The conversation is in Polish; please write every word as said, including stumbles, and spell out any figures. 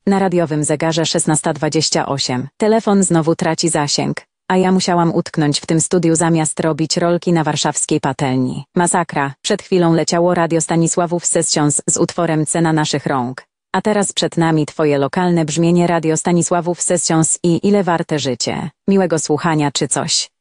Na radiowym zegarze szesnasta dwadzieścia osiem. Telefon znowu traci zasięg. A ja musiałam utknąć w tym studiu zamiast robić rolki na warszawskiej patelni. Masakra. Przed chwilą leciało radio Stanisławów Sessions z utworem Cena naszych rąk. A teraz przed nami twoje lokalne brzmienie radio Stanisławów Sessions i Ile warte życie. Miłego słuchania czy coś.